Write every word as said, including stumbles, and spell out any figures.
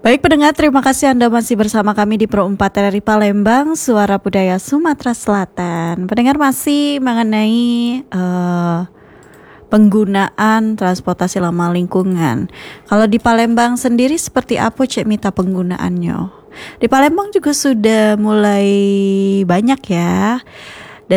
Baik pendengar, terima kasih Anda masih bersama kami di Pro empat R R I Palembang, Suara Budaya Sumatera Selatan. Pendengar, masih mengenai uh, penggunaan transportasi ramah lingkungan. Kalau di Palembang sendiri seperti apa Cek Mita penggunaannya? Di Palembang juga sudah mulai banyak ya